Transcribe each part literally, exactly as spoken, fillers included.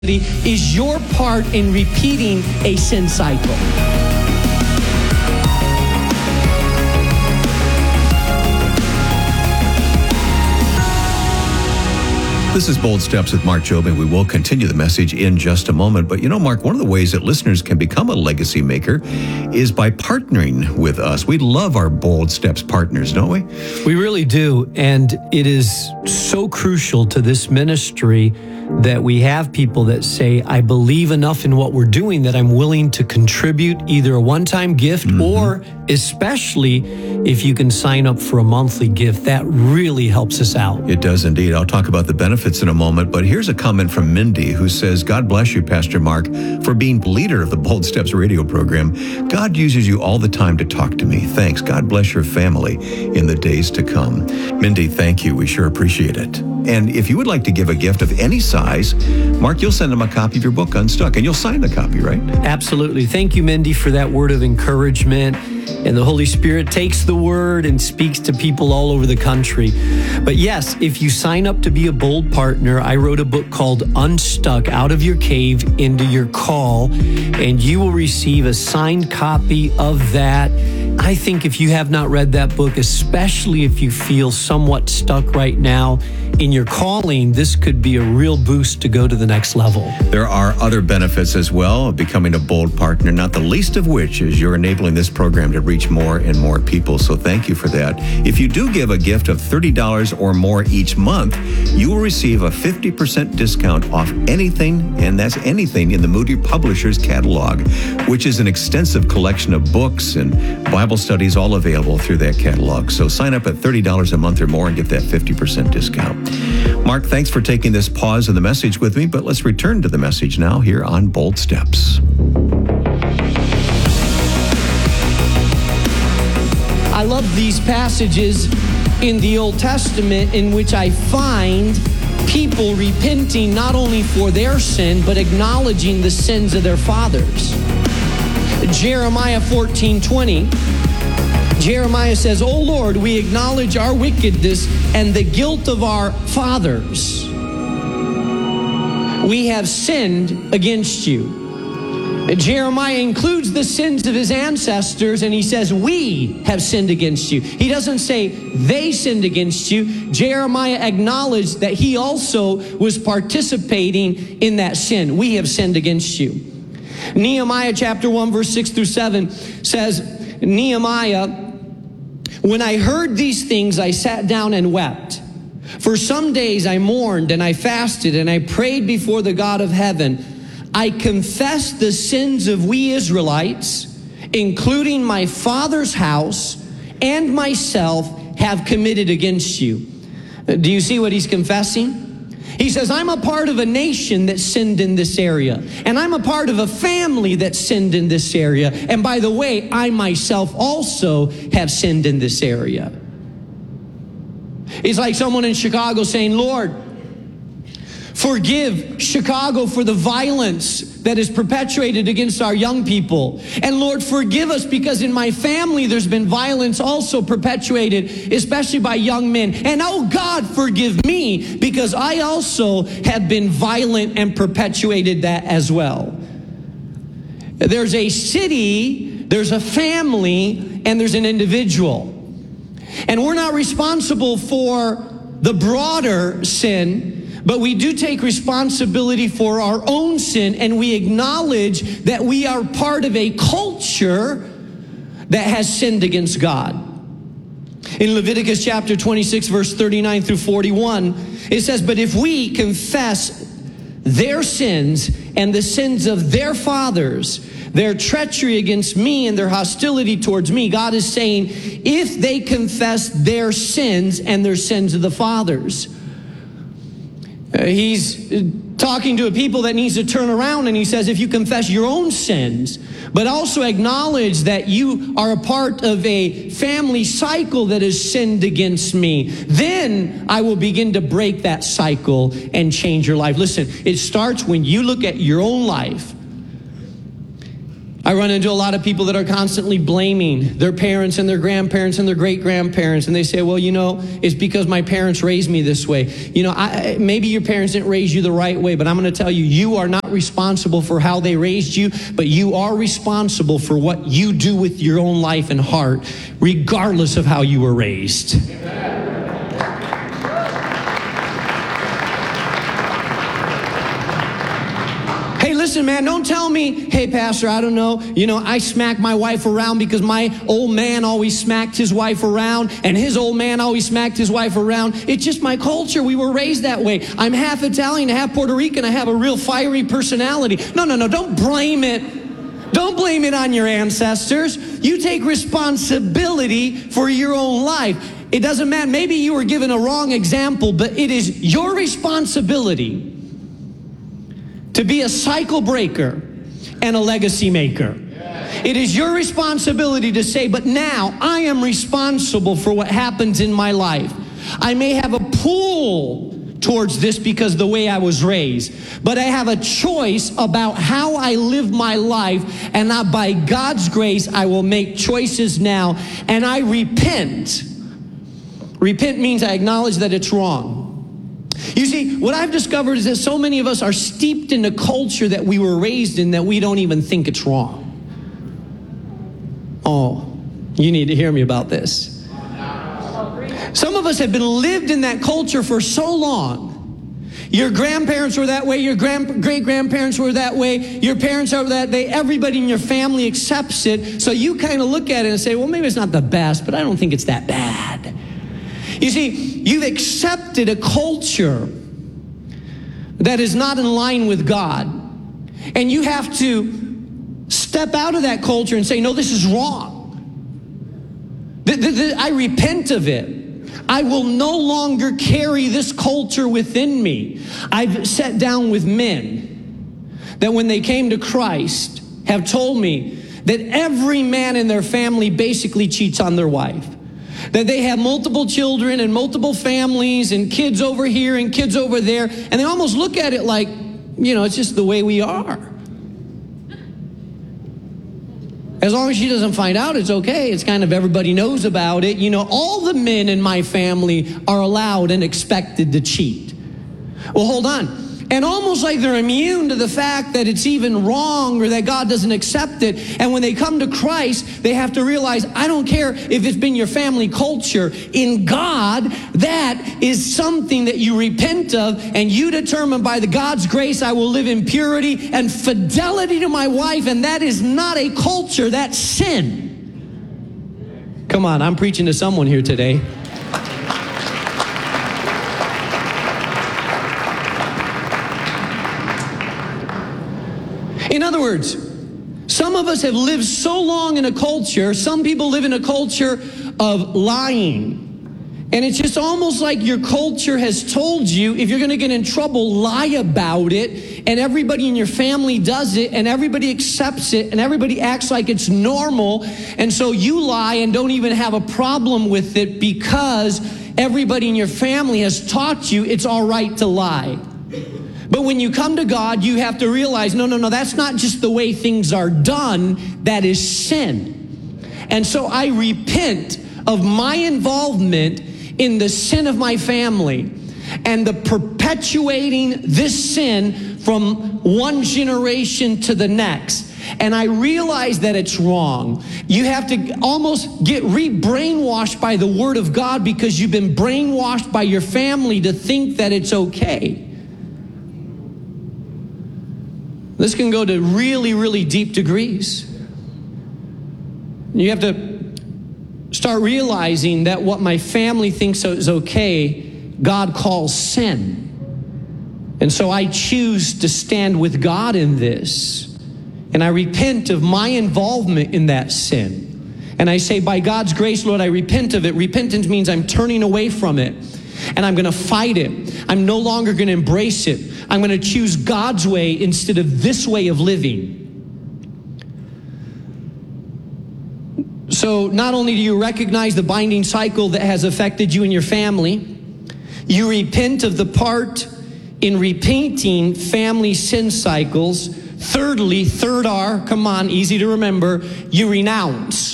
is your part in repeating a sin cycle. This is Bold Steps with Mark Jobe, and we will continue the message in just a moment. But you know, Mark, one of the ways that listeners can become a legacy maker is by partnering with us. We love our Bold Steps partners, don't we? We really do. And it is so crucial to this ministry that we have people that say, I believe enough in what we're doing that I'm willing to contribute either a one-time gift mm-hmm. or especially if you can sign up for a monthly gift. That really helps us out. It does indeed. I'll talk about the benefits in a moment, but here's a comment from Mindy who says, God bless you, Pastor Mark, for being the leader of the Bold Steps radio program. God uses you all the time to talk to me. Thanks. God bless your family in the days to come. Mindy, thank you. We sure appreciate it. And if you would like to give a gift of any size, Mark, you'll send them a copy of your book, Unstuck, and you'll sign the copy, right? Absolutely. Thank you, Mindy, for that word of encouragement. And the Holy Spirit takes the word and speaks to people all over the country. But yes, if you sign up to be a Bold partner, I wrote a book called Unstuck, Out of Your Cave into Your Call, and you will receive a signed copy of that. I think if you have not read that book, especially if you feel somewhat stuck right now in your calling, this could be a real boost to go to the next level. There are other benefits as well of becoming a Bold partner, not the least of which is you're enabling this program to reach more and more people. So thank you for that. If you do give a gift of thirty dollars or more each month, you will receive a fifty percent discount off anything, and that's anything in the Moody Publishers catalog, which is an extensive collection of books and Bible studies all available through that catalog. So sign up at thirty dollars a month or more and get that fifty percent discount. Mark, thanks for taking this pause in the message with me, but let's return to the message now here on Bold Steps. I love these passages in the Old Testament in which I find people repenting not only for their sin, but acknowledging the sins of their fathers. Jeremiah fourteen twenty, Jeremiah says, O Lord, we acknowledge our wickedness and the guilt of our fathers. We have sinned against you. Jeremiah includes the sins of his ancestors, and he says, we have sinned against you. He doesn't say they sinned against you. Jeremiah acknowledged that he also was participating in that sin. We have sinned against you. Nehemiah chapter one, verse six through seven says, Nehemiah, when I heard these things, I sat down and wept. For some days I mourned and I fasted and I prayed before the God of heaven. I confessed the sins of we Israelites, including my father's house and myself, have committed against you. Do you see what he's confessing? He says, I'm a part of a nation that sinned in this area. And I'm a part of a family that sinned in this area. And by the way, I myself also have sinned in this area. It's like someone in Chicago saying, Lord, forgive Chicago for the violence that is perpetuated against our young people. And Lord, forgive us because in my family there's been violence also perpetuated, especially by young men. And oh God, forgive me because I also have been violent and perpetuated that as well. There's a city, there's a family, and there's an individual. And we're not responsible for the broader sin, but we do take responsibility for our own sin, and we acknowledge that we are part of a culture that has sinned against God. In Leviticus chapter twenty-six, verse thirty-nine through forty-one, it says, but if we confess their sins and the sins of their fathers, their treachery against me and their hostility towards me, God is saying, if they confess their sins and their sins of the fathers, Uh, he's talking to a people that needs to turn around, and he says, if you confess your own sins, but also acknowledge that you are a part of a family cycle that has sinned against me, then I will begin to break that cycle and change your life. Listen, it starts when you look at your own life. I run into a lot of people that are constantly blaming their parents and their grandparents and their great-grandparents. And they say, well, you know, it's because my parents raised me this way. You know, I, maybe your parents didn't raise you the right way, but I'm going to tell you, you are not responsible for how they raised you, but you are responsible for what you do with your own life and heart, regardless of how you were raised. Hey, listen, man, don't tell me, hey, Pastor, I don't know, you know, I smack my wife around because my old man always smacked his wife around and his old man always smacked his wife around. It's just my culture. We were raised that way. I'm half Italian, half Puerto Rican. I have a real fiery personality. No, no, no, don't blame it. Don't blame it on your ancestors. You take responsibility for your own life. It doesn't matter. Maybe you were given a wrong example, but it is your responsibility to be a cycle breaker and a legacy maker. It is your responsibility to say, but now I am responsible for what happens in my life. I may have a pull towards this because of the way I was raised, but I have a choice about how I live my life, and not by God's grace, I will make choices now, and I repent. Repent means I acknowledge that it's wrong. You see, what I've discovered is that so many of us are steeped in a culture that we were raised in that we don't even think it's wrong. Oh, you need to hear me about this. Some of us have been lived in that culture for so long. Your grandparents were that way, your grand, great-grandparents were that way, your parents are that way, everybody in your family accepts it, so you kind of look at it and say, well, maybe it's not the best, but I don't think it's that bad. You see, you've accepted a culture that is not in line with God. And you have to step out of that culture and say, no, this is wrong. The, the, the, I repent of it. I will no longer carry this culture within me. I've sat down with men that when they came to Christ have told me that every man in their family basically cheats on their wife. That they have multiple children and multiple families and kids over here and kids over there. And they almost look at it like, you know, it's just the way we are. As long as she doesn't find out, it's okay. It's kind of everybody knows about it. You know, all the men in my family are allowed and expected to cheat. Well, hold on. And almost like they're immune to the fact that it's even wrong or that God doesn't accept it. And when they come to Christ, they have to realize, I don't care if it's been your family culture. In God, that is something that you repent of, and you determine by the God's grace, I will live in purity and fidelity to my wife. And that is not a culture, that's sin. Come on, I'm preaching to someone here today. In other words, some of us have lived so long in a culture, some people live in a culture of lying. And it's just almost like your culture has told you, if you're going to get in trouble, lie about it. And everybody in your family does it, and everybody accepts it, and everybody acts like it's normal. And so you lie and don't even have a problem with it because everybody in your family has taught you it's all right to lie. But when you come to God, you have to realize, no, no, no, that's not just the way things are done. That is sin. And so I repent of my involvement in the sin of my family and the perpetuating this sin from one generation to the next. And I realize that it's wrong. You have to almost get re-brainwashed by the Word of God because you've been brainwashed by your family to think that it's okay. This can go to really, really deep degrees. You have to start realizing that what my family thinks is okay, God calls sin. And so I choose to stand with God in this. And I repent of my involvement in that sin. And I say, by God's grace, Lord, I repent of it. Repentance means I'm turning away from it. And I'm going to fight it. I'm no longer going to embrace it. I'm going to choose God's way instead of this way of living. So not only do you recognize the binding cycle that has affected you and your family, you repent of the part in repainting family sin cycles thirdly, third R, come on, easy to remember, you renounce.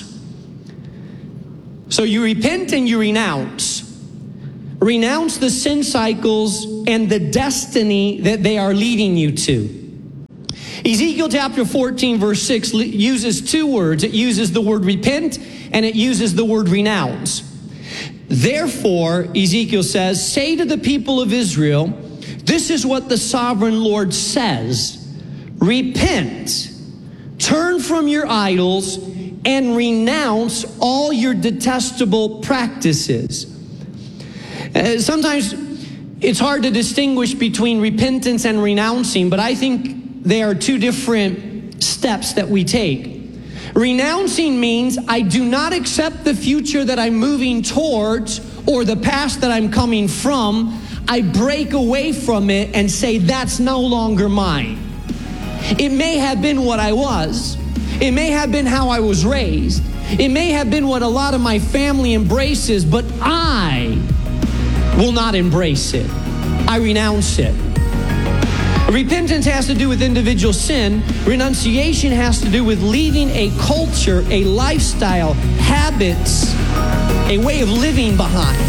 So you repent and you renounce. Renounce the sin cycles and the destiny that they are leading you to. Ezekiel chapter fourteen verse six uses two words. It uses the word repent and it uses the word renounce. Therefore, Ezekiel says, say to the people of Israel, this is what the sovereign Lord says. Repent, turn from your idols, and renounce all your detestable practices. Uh, sometimes it's hard to distinguish between repentance and renouncing, but I think they are two different steps that we take. Renouncing means I do not accept the future that I'm moving towards or the past that I'm coming from. I break away from it and say that's no longer mine. It may have been what I was. It may have been how I was raised. It may have been what a lot of my family embraces, but I will not embrace it. I renounce it. Repentance has to do with individual sin. Renunciation has to do with leaving a culture, a lifestyle, habits, a way of living behind.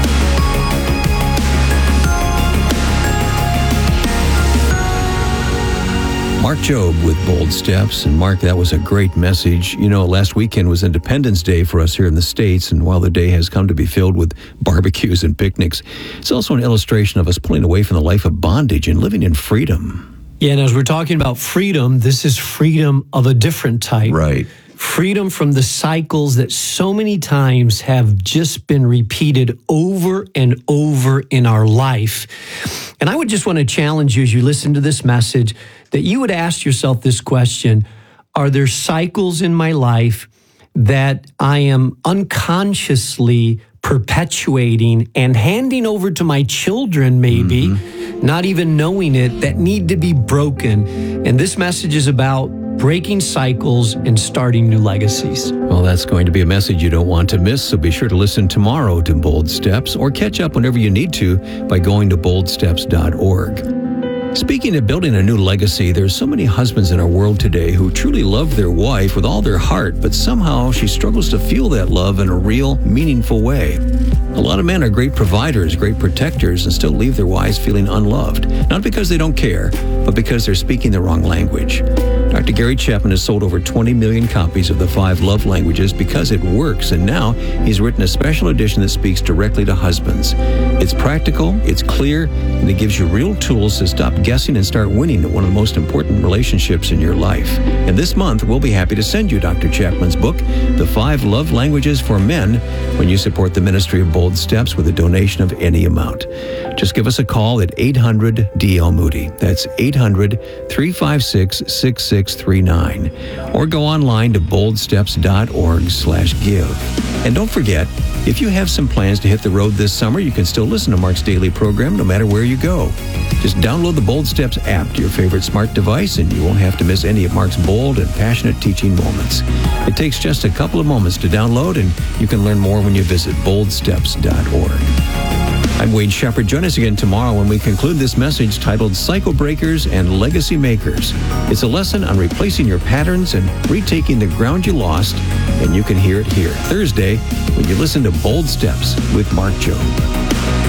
Mark Jobe with Bold Steps. And Mark, that was a great message. You know, last weekend was Independence Day for us here in the States, and while the day has come to be filled with barbecues and picnics, it's also an illustration of us pulling away from the life of bondage and living in freedom. Yeah, and as we're talking about freedom, this is freedom of a different type. Right. Freedom from the cycles that so many times have just been repeated over and over in our life. And I would just want to challenge you as you listen to this message that you would ask yourself this question: are there cycles in my life that I am unconsciously perpetuating and handing over to my children maybe, mm-hmm. not even knowing it, that need to be broken? And this message is about breaking cycles and starting new legacies. Well, that's going to be a message you don't want to miss, so be sure to listen tomorrow to Bold Steps, or catch up whenever you need to by going to bold steps dot org. Speaking of building a new legacy, there's so many husbands in our world today who truly love their wife with all their heart, but somehow she struggles to feel that love in a real, meaningful way. A lot of men are great providers, great protectors, and still leave their wives feeling unloved, not because they don't care, but because they're speaking the wrong language. Doctor Gary Chapman has sold over twenty million copies of the Five Love Languages because it works, and now he's written a special edition that speaks directly to husbands. It's practical, it's clear, and it gives you real tools to stop guessing and start winning at one of the most important relationships in your life. And this month, we'll be happy to send you Doctor Chapman's book, The Five Love Languages for Men, when you support the ministry of Bold Steps with a donation of any amount. Just give us a call at eight hundred D L Moody. That's eight hundred, three five six, six six three nine. Or go online to bold steps dot org slash give. And don't forget, if you have some plans to hit the road this summer, you can still listen to Mark's daily program no matter where you go. Just download the Bold Steps app to your favorite smart device, and you won't have to miss any of Mark's bold and passionate teaching moments. It takes just a couple of moments to download, and you can learn more when you visit bold steps dot org. I'm Wade Shepard. Join us again tomorrow when we conclude this message titled Cycle Breakers and Legacy Makers. It's a lesson on replacing your patterns and retaking the ground you lost, and you can hear it here Thursday when you listen to Bold Steps with Mark Jobe.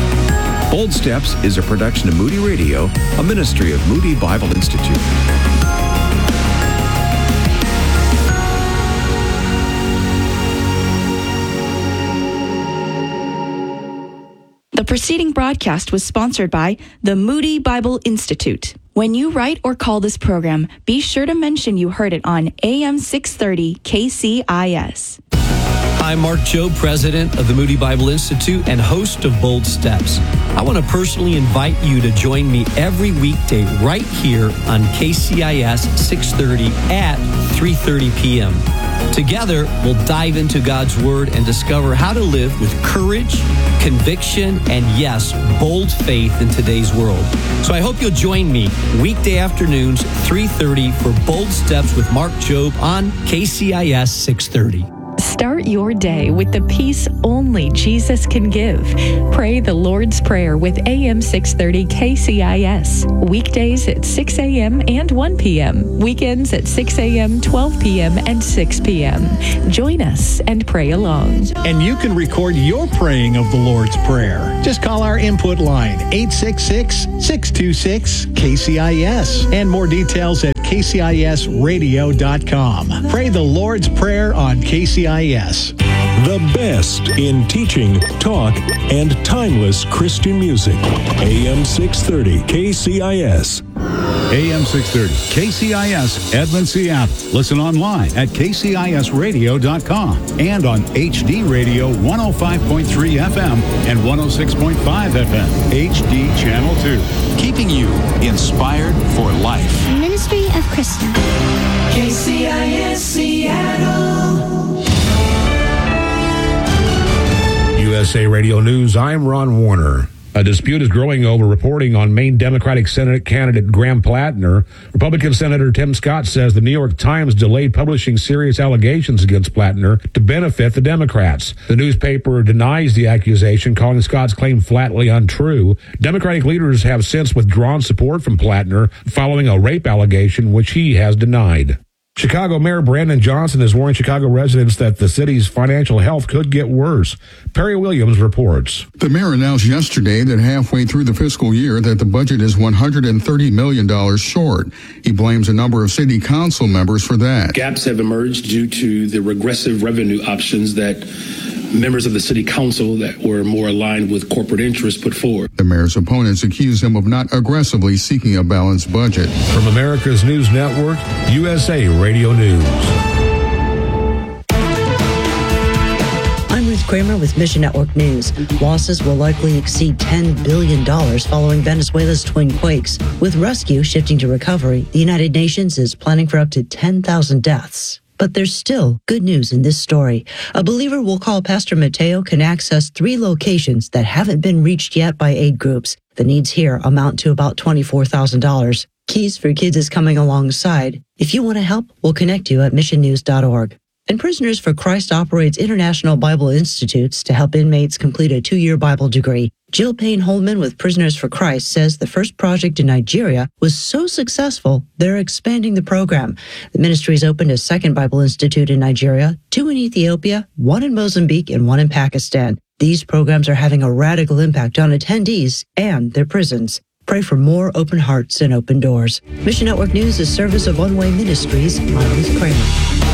Bold Steps is a production of Moody Radio, a ministry of Moody Bible Institute. The preceding broadcast was sponsored by the Moody Bible Institute. When you write or call this program, be sure to mention you heard it on A M six thirty K C I S. I'm Mark Jobe, president of the Moody Bible Institute and host of Bold Steps. I want to personally invite you to join me every weekday right here on K C I S six thirty at three thirty p.m. Together, we'll dive into God's Word and discover how to live with courage, conviction, and yes, bold faith in today's world. So I hope you'll join me weekday afternoons, three thirty for Bold Steps with Mark Jobe on K C I S six thirty. Start your day with the peace only Jesus can give. Pray the Lord's Prayer with A M six thirty K C I S. Weekdays at six a.m. and one p.m. Weekends at six a.m., twelve p.m., and six p.m. Join us and pray along. And you can record your praying of the Lord's Prayer. Just call our input line, eight six six, six two six, K C I S. And more details at K C I S radio dot com. Pray the Lord's Prayer on K C I S. The best in teaching, talk, and timeless Christian music. A M six thirty K C I S. A M six thirty K C I S, Edmond, Seattle. Listen online at K C I S radio dot com and on H D Radio one oh five point three F M and one oh six point five F M, H D Channel two. Keeping you inspired for life. Ministry of Christian. K C I S Seattle. U S A Radio News, I'm Ron Warner. A dispute is growing over reporting on Maine Democratic Senate candidate Graham Plattner. Republican Senator Tim Scott says the New York Times delayed publishing serious allegations against Plattner to benefit the Democrats. The newspaper denies the accusation, calling Scott's claim flatly untrue. Democratic leaders have since withdrawn support from Plattner following a rape allegation, which he has denied. Chicago Mayor Brandon Johnson has warned Chicago residents that the city's financial health could get worse. Perry Williams reports. The mayor announced yesterday that halfway through the fiscal year that the budget is one hundred thirty million dollars short. He blames a number of city council members for that. Gaps have emerged due to the regressive revenue options that members of the city council that were more aligned with corporate interests put forward. The mayor's opponents accuse him of not aggressively seeking a balanced budget. From America's News Network, U S A Radio News. I'm Ruth Kramer with Mission Network News. Losses will likely exceed ten billion dollars following Venezuela's twin quakes. With rescue shifting to recovery, the United Nations is planning for up to ten thousand deaths. But there's still good news in this story. A believer we'll call Pastor Mateo can access three locations that haven't been reached yet by aid groups. The needs here amount to about twenty-four thousand dollars. Keys for Kids is coming alongside. If you want to help, we'll connect you at mission news dot org. And Prisoners for Christ operates International Bible Institutes to help inmates complete a two-year Bible degree. Jill Payne-Holman with Prisoners for Christ says the first project in Nigeria was so successful, they're expanding the program. The ministry has opened a second Bible Institute in Nigeria, two in Ethiopia, one in Mozambique, and one in Pakistan. These programs are having a radical impact on attendees and their prisons. Pray for more open hearts and open doors. Mission Network News is service of One Way Ministries. I'm Ruth Kramer.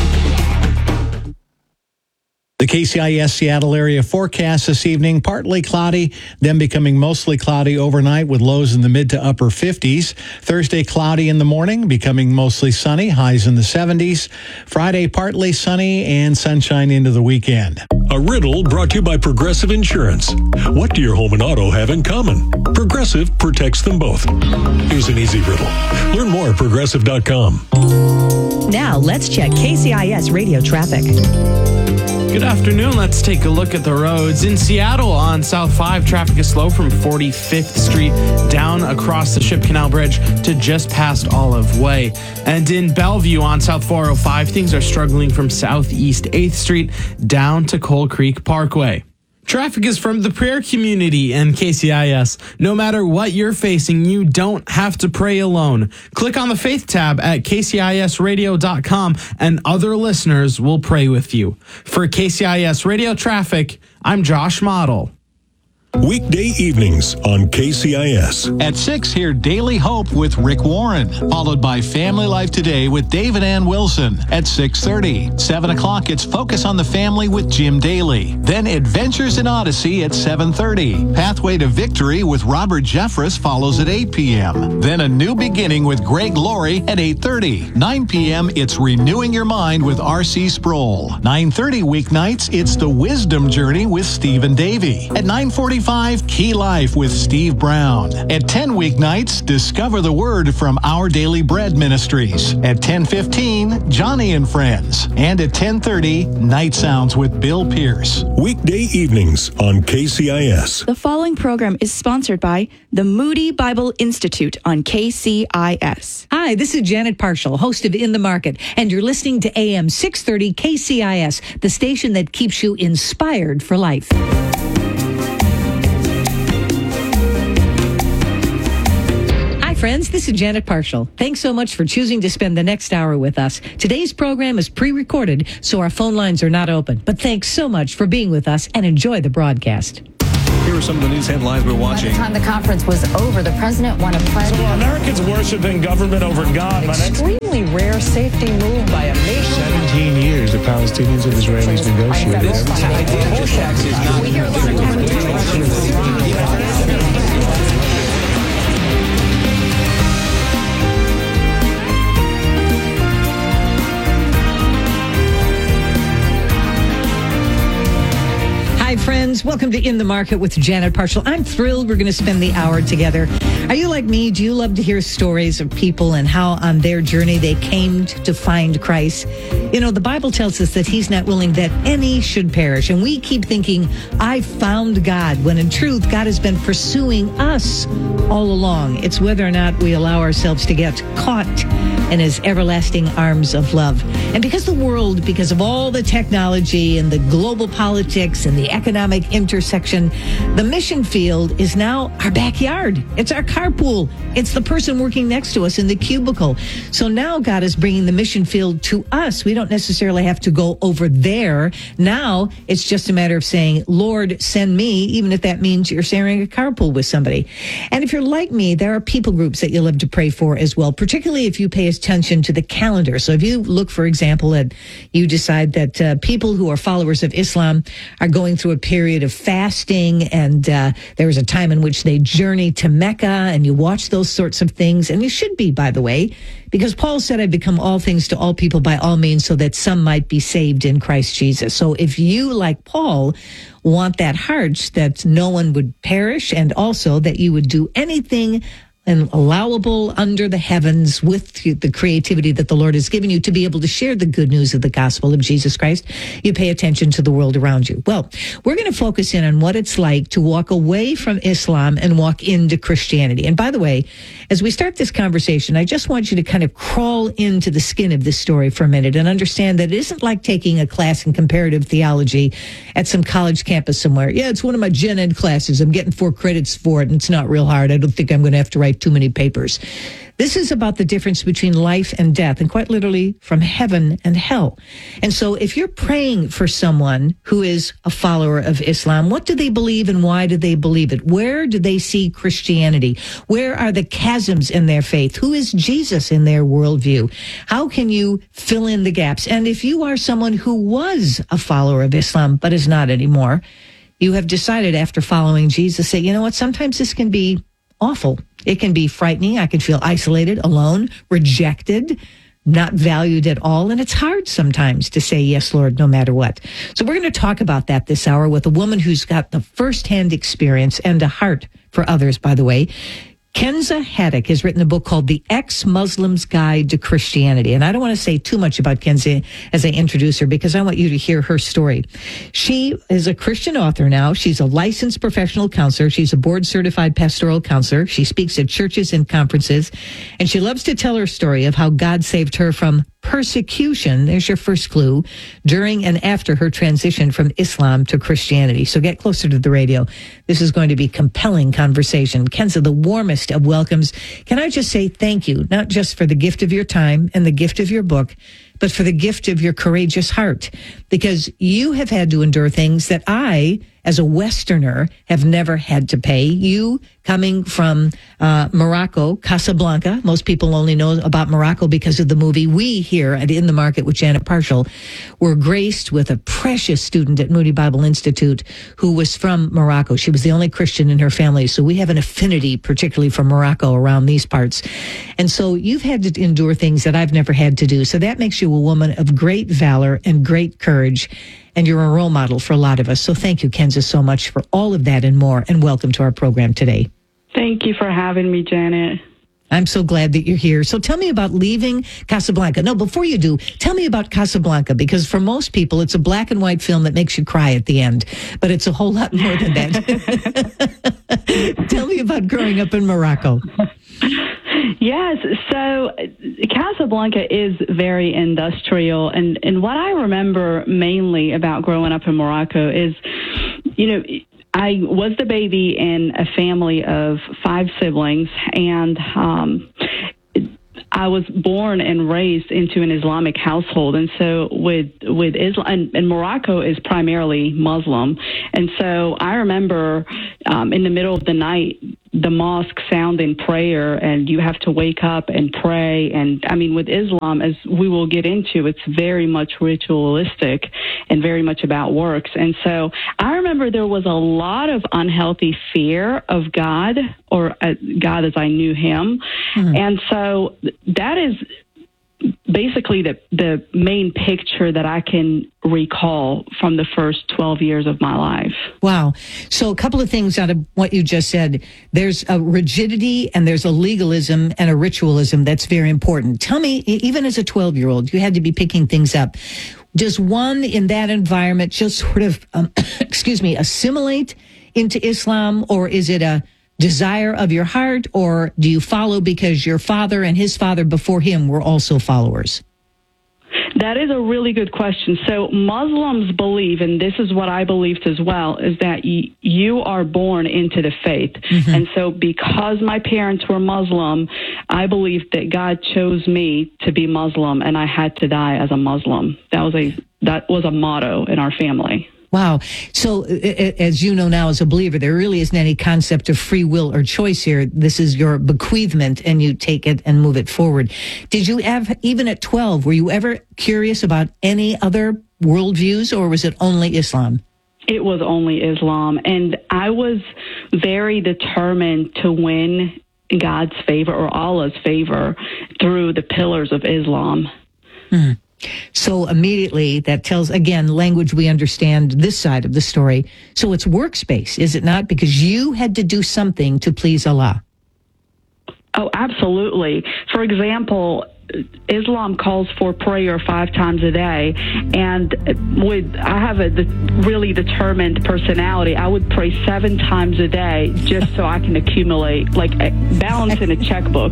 The K C I S Seattle area forecast this evening, partly cloudy, then becoming mostly cloudy overnight with lows in the mid to upper fifties. Thursday, cloudy in the morning, becoming mostly sunny, highs in the seventies. Friday, partly sunny and sunshine into the weekend. A riddle brought to you by Progressive Insurance. What do your home and auto have in common? Progressive protects them both. Here's an easy riddle. Learn more at progressive dot com. Now, let's check K C I S radio traffic. Good afternoon. Let's take a look at the roads. In Seattle on South five, traffic is slow from forty-fifth Street down across the Ship Canal Bridge to just past Olive Way. And in Bellevue on South four oh five, things are struggling from Southeast eighth Street down to Coal Creek Parkway. Traffic is from the prayer community and K C I S. No matter what you're facing, you don't have to pray alone. Click on the Faith tab at K C I S radio dot com and other listeners will pray with you. For K C I S Radio Traffic, I'm Josh Model. Weekday evenings on K C I S. At six, hear Daily Hope with Rick Warren, followed by Family Life Today with David Ann Wilson at six thirty. seven o'clock, it's Focus on the Family with Jim Daly. Then Adventures in Odyssey at seven thirty. Pathway to Victory with Robert Jeffress follows at eight p.m. Then A New Beginning with Greg Laurie at eight thirty. nine p.m., it's Renewing Your Mind with R C Sproul. nine thirty weeknights, it's The Wisdom Journey with Stephen Davey. At nine forty forty-five, Key Life with Steve Brown. At ten weeknights, Discover the Word from Our Daily Bread Ministries. At ten fifteen, Johnny and Friends. And at ten thirty, Night Sounds with Bill Pierce. Weekday evenings on K C I S. The following program is sponsored by the Moody Bible Institute on K C I S. Hi, this is Janet Parshall, host of In the Market, and you're listening to A M six thirty K C I S, the station that keeps you inspired for life. Hi, friends. This is Janet Parshall. Thanks so much for choosing to spend the next hour with us. Today's program is pre-recorded, so our phone lines are not open. But thanks so much for being with us, and enjoy the broadcast. Here are some of the news headlines we're watching. By the time the conference was over, the president won a pledge. So Americans worshiping government over God. An extremely rare safety move by a nation. seventeen years the Palestinians and Israelis negotiated. We hear a lot Hi, friends. Welcome to In the Market with Janet Parshall. I'm thrilled we're going to spend the hour together. Are you like me? Do you love to hear stories of people and how on their journey they came to find Christ? You know, the Bible tells us that he's not willing that any should perish. And we keep thinking, I found God, when in truth, God has been pursuing us all along. It's whether or not we allow ourselves to get caught in his everlasting arms of love. And because the world, because of all the technology and the global politics and the economic intersection, the mission field is now our backyard. It's our carpool. It's the person working next to us in the cubicle. So now God is bringing the mission field to us. We don't necessarily have to go over there. Now it's just a matter of saying, Lord, send me, even if that means you're sharing a carpool with somebody. And if you're like me, there are people groups that you love to pray for as well, particularly if you pay attention to the calendar. So if you look, for example, at you decide that uh, people who are followers of Islam are going through a period of fasting, and uh, there was a time in which they journey to Mecca, and you watch those sorts of things, and you should be, by the way, because Paul said, I've become all things to all people by all means so that some might be saved in Christ Jesus. So if you, like Paul, want that heart that no one would perish, and also that you would do anything and allowable under the heavens with the creativity that the Lord has given you to be able to share the good news of the gospel of Jesus Christ, you pay attention to the world around you. Well, we're going to focus in on what it's like to walk away from Islam and walk into Christianity. And by the way, as we start this conversation, I just want you to kind of crawl into the skin of this story for a minute and understand that it isn't like taking a class in comparative theology at some college campus somewhere. Yeah, it's one of my gen ed classes. I'm getting four credits for it, and it's not real hard. I don't think I'm going to have to write too many papers. This is about the difference between life and death, and quite literally from heaven and hell. And so if you're praying for someone who is a follower of Islam, what do they believe and why do they believe it? Where do they see Christianity? Where are the chasms in their faith? Who is Jesus in their worldview? How can you fill in the gaps? And if you are someone who was a follower of Islam but is not anymore, you have decided after following Jesus that, you know what, sometimes this can be awful. It can be frightening. I can feel isolated, alone, rejected, not valued at all. And it's hard sometimes to say, yes, Lord, no matter what. So we're going to talk about that this hour with a woman who's got the firsthand experience and a heart for others, by the way. Kenza Haddock has written a book called The Ex-Muslim's Guide to Christianity. And I don't want to say too much about Kenza as I introduce her because I want you to hear her story. She is a Christian author now. She's a licensed professional counselor. She's a board-certified pastoral counselor. She speaks at churches and conferences. And she loves to tell her story of how God saved her from persecution, there's your first clue, during and after her transition from Islam to Christianity. So get closer to the radio. This is going to be compelling conversation. Kenza, the warmest of welcomes. Can I just say thank you, not just for the gift of your time and the gift of your book, but for the gift of your courageous heart, because you have had to endure things that I, as a Westerner, have never had to pay. You, coming from uh, Morocco, Casablanca, most people only know about Morocco because of the movie. We here at In the Market with Janet Parshall were graced with a precious student at Moody Bible Institute who was from Morocco. She was the only Christian in her family, so we have an affinity, particularly for Morocco around these parts. And so you've had to endure things that I've never had to do. So that makes you a woman of great valor and great courage. and you're a role model for a lot of us. So thank you, Kenza, so much for all of that and more, and welcome to our program today. Thank you for having me, Janet. I'm so glad that you're here. So tell me about leaving Casablanca. No, before you do, tell me about Casablanca, because for most people, it's a black and white film that makes you cry at the end, but it's a whole lot more than that. Tell me about growing up in Morocco. Yes, so Casablanca is very industrial, and, and what I remember mainly about growing up in Morocco is, you know, I was the baby in a family of five siblings, and um, I was born and raised into an Islamic household. And so with with Islam, and, and Morocco is primarily Muslim. And so I remember um, in the middle of the night, the mosque sounding prayer, and you have to wake up and pray. And I mean, with Islam, as we will get into, it's very much ritualistic and very much about works. And so I remember there was a lot of unhealthy fear of God, or uh, God as I knew him. Mm-hmm. And so that is basically the the main picture that I can recall from the first twelve years of my life. Wow. So a couple of things out of what you just said. There's a rigidity and there's a legalism and a ritualism that's very important. Tell me, even as a twelve-year-old, you had to be picking things up. Does one in that environment just sort of, um, excuse me, assimilate into Islam, or is it a desire of your heart, or do you follow because your father and his father before him were also followers? That is a really good question. So Muslims believe, and this is what I believed as well, is that y- you are born into the faith. Mm-hmm. And so because my parents were Muslim, I believed that God chose me to be Muslim, and I had to die as a Muslim. That was a that was a motto in our family. Wow. So as you know now as a believer, there really isn't any concept of free will or choice here. This is your bequeathment, and you take it and move it forward. Did you have, even at twelve, were you ever curious about any other worldviews, or was it only Islam? It was only Islam. And I was very determined to win God's favor, or Allah's favor, through the pillars of Islam. Hmm. So immediately that tells, again, language we understand this side of the story. So it's workspace, is it not? Because you had to do something to please Allah. Oh, absolutely. For example, Islam calls for prayer five times a day, and with I have a really determined personality. I would pray seven times a day just so I can accumulate, like, a balance in a checkbook.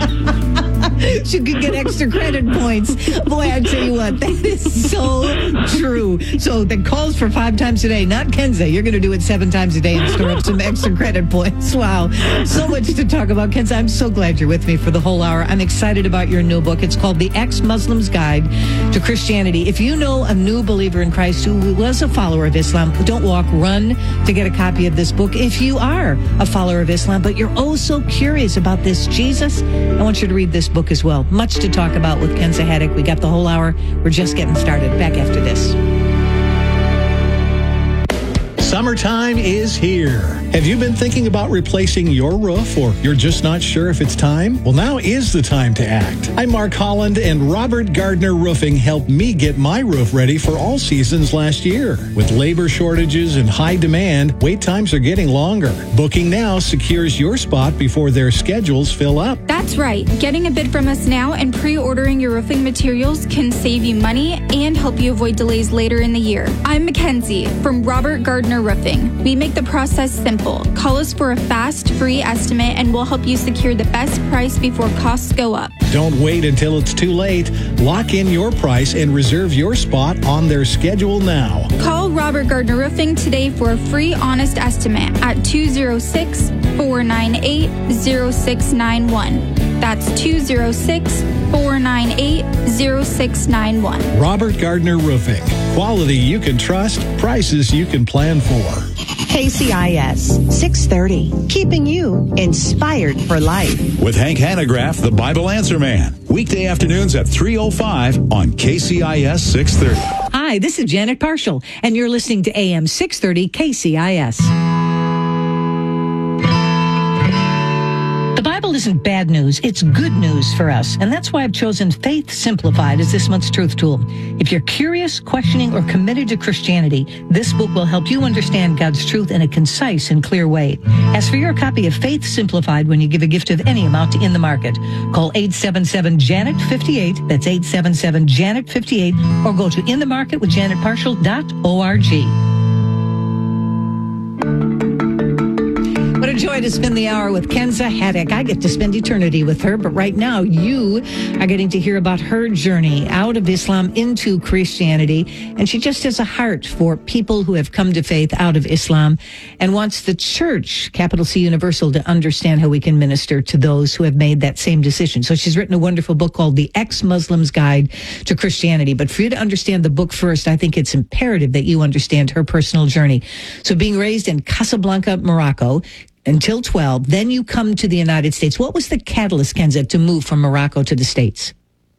You could get extra credit points. Boy, I tell you what, that is so true. So that calls for five times a day, not Kenza. You're going to do it seven times a day and store up some extra credit points. Wow. So much to talk about, Kenza. I'm so glad you're with me for the whole hour. I'm excited about your new book. It's called The Ex-Muslim's Guide to Christianity. If you know a new believer in Christ who was a follower of Islam, don't walk, run to get a copy of this book. If you are a follower of Islam, but you're oh so curious about this Jesus, I want you to read this book as well. Much to talk about with Kenza Haddock. We got the whole hour. We're just getting started. Back after this. Summertime is here. Have you been thinking about replacing your roof, or you're just not sure if it's time? Well, now is the time to act. I'm Mark Holland, and Robert Gardner Roofing helped me get my roof ready for all seasons last year. With labor shortages and high demand, wait times are getting longer. Booking now secures your spot before their schedules fill up. That's right. Getting a bid from us now and pre-ordering your roofing materials can save you money and help you avoid delays later in the year. I'm Mackenzie from Robert Gardner Roofing. We make the process simple. Call us for a fast, free estimate, and we'll help you secure the best price before costs go up. Don't wait until it's too late. Lock in your price and reserve your spot on their schedule now. Call Robert Gardner Roofing today for a free, honest estimate at two oh six, four nine eight, oh six nine one. That's two oh six, four nine eight, oh six nine one. Robert Gardner Roofing. Quality you can trust, prices you can plan for. K C I S six thirty, keeping you inspired for life. With Hank Hanegraaff, the Bible Answer Man. Weekday afternoons at three oh five on K C I S six thirty. Hi, this is Janet Parshall, and you're listening to A M six thirty K C I S. The Bible is isn't bad news, it's good news for us. And that's why I've chosen Faith Simplified as this month's truth tool. If you're curious, questioning, or committed to Christianity, this book will help you understand God's truth in a concise and clear way. Ask for your copy of Faith Simplified when you give a gift of any amount to In the Market. Call eight seven seven, Janet fifty-eight. That's eight seven seven, Janet fifty-eight. Or go to in the market with janet partial dot org. What a joy to spend the hour with Kenza Haddock. I get to spend eternity with her, but right now you are getting to hear about her journey out of Islam into Christianity. And she just has a heart for people who have come to faith out of Islam and wants the church, capital C Universal, to understand how we can minister to those who have made that same decision. So she's written a wonderful book called The Ex-Muslim's Guide to Christianity. But for you to understand the book first, I think it's imperative that you understand her personal journey. So being raised in Casablanca, Morocco, until twelve, then you come to the United States. What was the catalyst, Kenza, to move from Morocco to the States?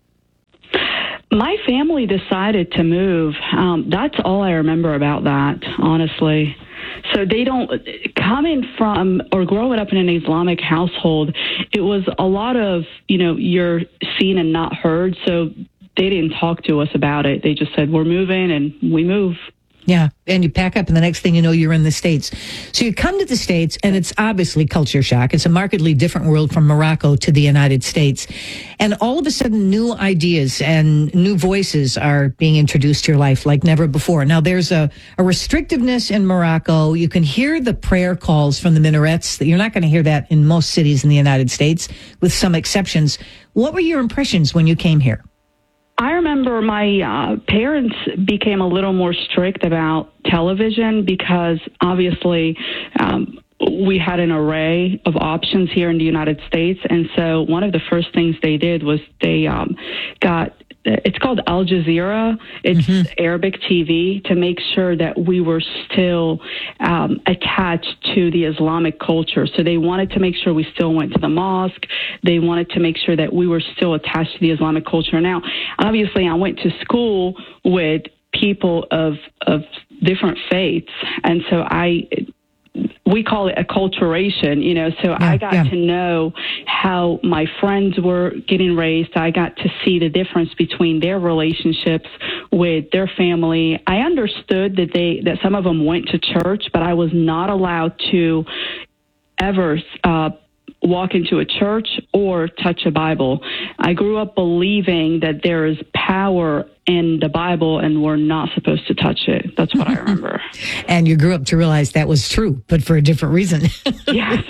My family decided to move. Um, that's all I remember about that, honestly. So they don't, coming from or growing up in an Islamic household, it was a lot of, you know, you're seen and not heard. So they didn't talk to us about it. They just said, we're moving, and we move. Yeah, and you pack up, and the next thing you know, you're in the States. So you come to the States, and it's obviously culture shock. It's a markedly different world from Morocco to the United States. And all of a sudden, new ideas and new voices are being introduced to your life like never before. Now, there's a, a restrictiveness in Morocco. You can hear the prayer calls from the minarets. You're not going to hear that in most cities in the United States, with some exceptions. What were your impressions when you came here? I remember my uh, parents became a little more strict about television because obviously um, we had an array of options here in the United States. And so one of the first things they did was they um, got, it's called Al Jazeera. It's mm-hmm. Arabic T V, to make sure that we were still um, attached to the Islamic culture. So they wanted to make sure we still went to the mosque. They wanted to make sure that we were still attached to the Islamic culture. Now, obviously, I went to school with people of of different faiths, and so I. We call it acculturation, you know, so yeah, I got yeah. to know how my friends were getting raised. I got to see the difference between their relationships with their family. I understood that they, that some of them went to church, but I was not allowed to ever, uh, walk into a church or touch a Bible. I grew up believing that there is power in the Bible and we're not supposed to touch it. That's what I remember. And you grew up to realize that was true, but for a different reason. Yes.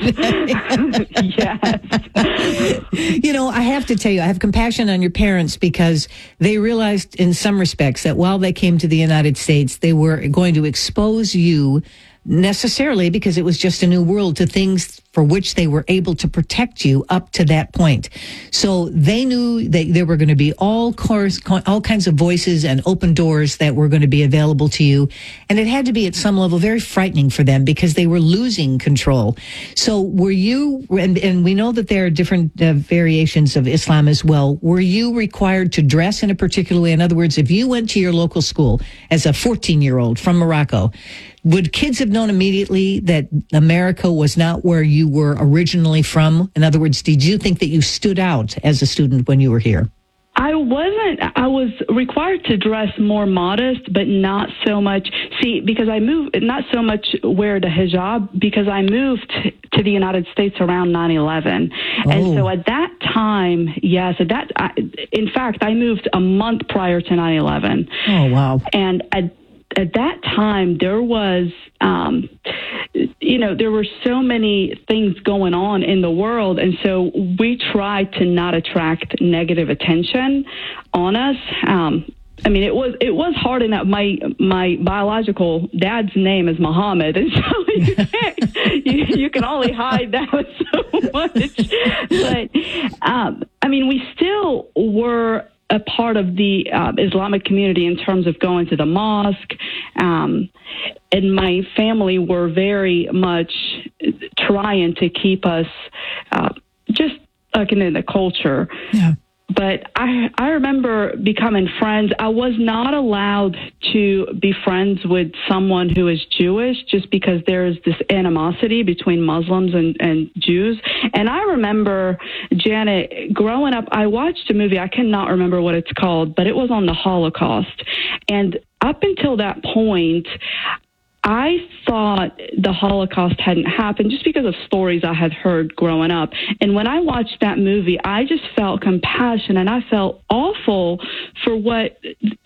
Yes. You know, I have to tell you, I have compassion on your parents because they realized in some respects that while they came to the United States, they were going to expose you necessarily because it was just a new world to things for which they were able to protect you up to that point. So they knew that there were going to be all course, all kinds of voices and open doors that were going to be available to you. And it had to be at some level very frightening for them because they were losing control. So were you, and, and we know that there are different uh, variations of Islam as well. Were you required to dress in a particular way? In other words, if you went to your local school as a fourteen-year-old from Morocco, would kids have known immediately that America was not where you were originally from? In other words, did you think that you stood out as a student when you were here? I wasn't, I was required to dress more modest, but not so much. See, because I moved, not so much wear the hijab, because I moved to the United States around nine eleven. Oh. And so at that time, yes, at that, I, in fact, I moved a month prior to nine eleven. Oh, wow. And at At that time, there was, um, you know, there were so many things going on in the world. And so we tried to not attract negative attention on us. Um, I mean, it was it was hard enough. My my biological dad's name is Muhammad, and so you, can't, you, you can only hide that so much. But, um, I mean, we still were a part of the uh, Islamic community in terms of going to the mosque. Um, and my family were very much trying to keep us uh, just like in the culture. Yeah. but I I remember becoming friends. I was not allowed to be friends with someone who is Jewish just because there is this animosity between Muslims and, and Jews. And I remember, Janet, growing up, I watched a movie, I cannot remember what it's called, but it was on the Holocaust. And up until that point, I thought the Holocaust hadn't happened just because of stories I had heard growing up. And when I watched that movie, I just felt compassion and I felt awful for what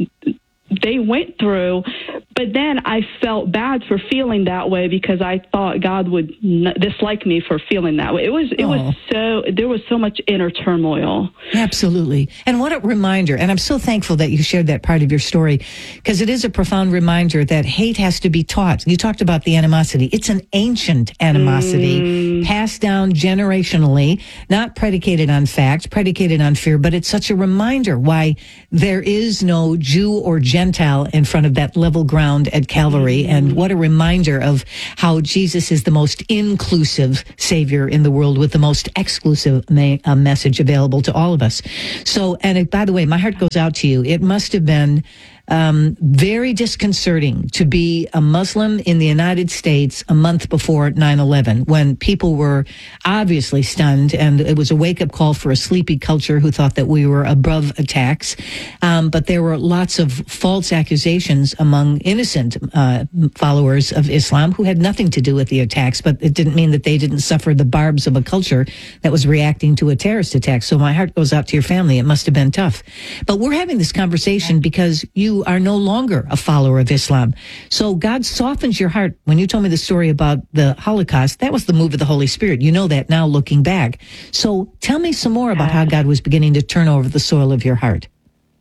they went through. But then I felt bad for feeling that way because I thought God would n- dislike me for feeling that way. It was, it oh. was so, there was so much inner turmoil. Absolutely. And what a reminder. And I'm so thankful that you shared that part of your story because it is a profound reminder that hate has to be taught. You talked about the animosity. It's an ancient animosity mm. passed down generationally, not predicated on fact, predicated on fear, but it's such a reminder why there is no Jew or Gentile in front of that level ground at Calvary. Mm-hmm. And what a reminder of how Jesus is the most inclusive Savior in the world with the most exclusive ma- uh, message available to all of us. So, and it, by the way, my heart goes out to you. It must have been Um, very disconcerting to be a Muslim in the United States a month before nine eleven when people were obviously stunned, and it was a wake-up call for a sleepy culture who thought that we were above attacks. Um, but there were lots of false accusations among innocent uh, followers of Islam who had nothing to do with the attacks, but it didn't mean that they didn't suffer the barbs of a culture that was reacting to a terrorist attack. So my heart goes out to your family. It must have been tough. But we're having this conversation because you are no longer a follower of Islam. So God softens your heart. When you told me the story about the Holocaust, that was the move of the Holy Spirit. You know that now looking back. So tell me some more about how God was beginning to turn over the soil of your heart.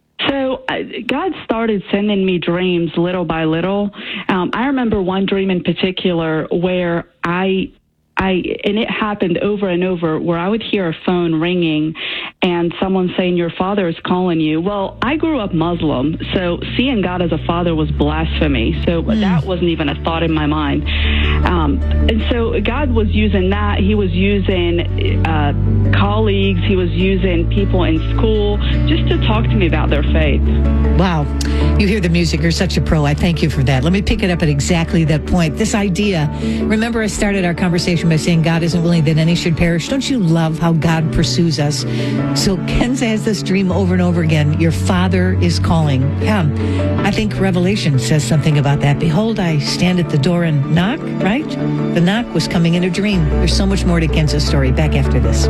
So uh, God started sending me dreams little by little. Um, I remember one dream in particular where I I, and it happened over and over where I would hear a phone ringing and someone saying, your father is calling you. Well, I grew up Muslim, so seeing God as a father was blasphemy. So mm. that wasn't even a thought in my mind. Um, and so God was using that. He was using uh, colleagues. He was using people in school just to talk to me about their faith. Wow. You hear the music. You're such a pro. I thank you for that. Let me pick it up at exactly that point. This idea, remember I started our conversation by saying God isn't willing that any should perish. Don't you love how God pursues us? So Kenza has this dream over and over again. Your father is calling. Yeah, I think Revelation says something about that. Behold, I stand at the door and knock, right? The knock was coming in a dream. There's so much more to Kenza's story. Back after this.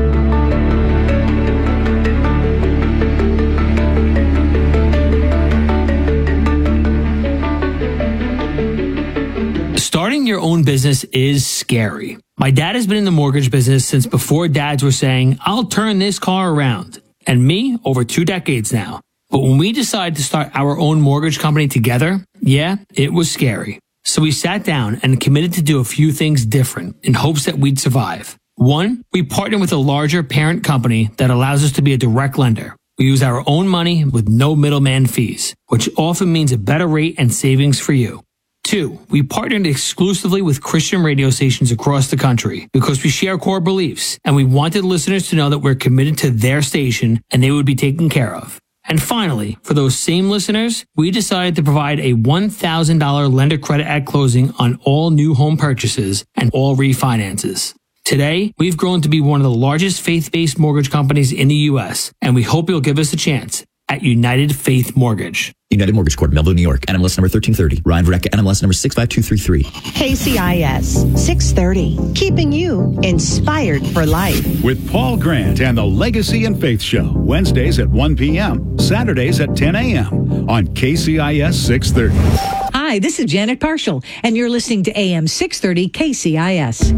Starting your own business is scary. My dad has been in the mortgage business since before dads were saying, I'll turn this car around. And me, over two decades now. But when we decided to start our own mortgage company together, yeah, it was scary. So we sat down and committed to do a few things different in hopes that we'd survive. One, we partnered with a larger parent company that allows us to be a direct lender. We use our own money with no middleman fees, which often means a better rate and savings for you. Two, we partnered exclusively with Christian radio stations across the country because we share core beliefs and we wanted listeners to know that we're committed to their station and they would be taken care of. And finally, for those same listeners, we decided to provide a one thousand dollars lender credit at closing on all new home purchases and all refinances. Today, we've grown to be one of the largest faith-based mortgage companies in the U S, and we hope you'll give us a chance at United Faith Mortgage. United Mortgage Corp, Melville, New York. N M L S number thirteen thirty. Ryan Verrecka, N M L S number six five two three three. K C I S six thirty, keeping you inspired for life. With Paul Grant and the Legacy and Faith Show. Wednesdays at one p.m., Saturdays at ten a.m. on K C I S six thirty. Hi, this is Janet Parshall, and you're listening to A M six thirty K C I S.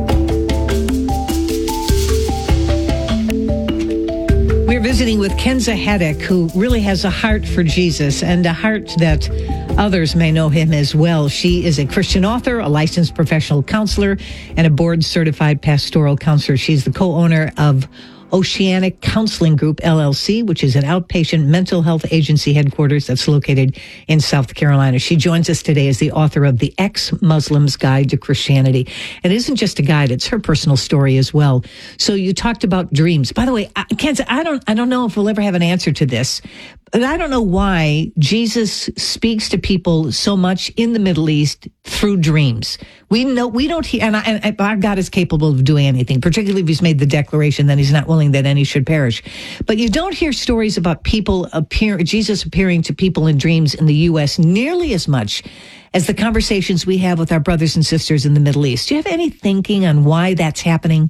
We're visiting with Kenza Haddock, who really has a heart for Jesus and a heart that others may know him as well. She is a Christian author, a licensed professional counselor, and a board-certified pastoral counselor. She's the co-owner of Oceanic Counseling Group, L L C, which is an outpatient mental health agency headquarters that's located in South Carolina. She joins us today as the author of The Ex-Muslim's Guide to Christianity. It isn't just a guide, it's her personal story as well. So you talked about dreams. By the way, I can't say, I don't, I don't know if we'll ever have an answer to this, but I don't know why Jesus speaks to people so much in the Middle East through dreams. We know, we don't hear, and, I, and our God is capable of doing anything, particularly if he's made the declaration that he's not willing that any should perish. But you don't hear stories about people appear, Jesus appearing to people in dreams in the U S nearly as much as the conversations we have with our brothers and sisters in the Middle East. Do you have any thinking on why that's happening?